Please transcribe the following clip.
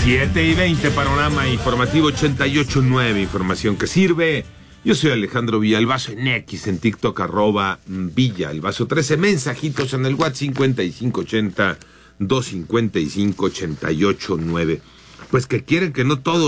7:20, panorama informativo 88.9, información que sirve. Yo soy Alejandro Villalbazo en X, en TikTok, @Villalbazo 13, mensajitos en el WhatsApp 5580-255-889. Pues que quieren que no todos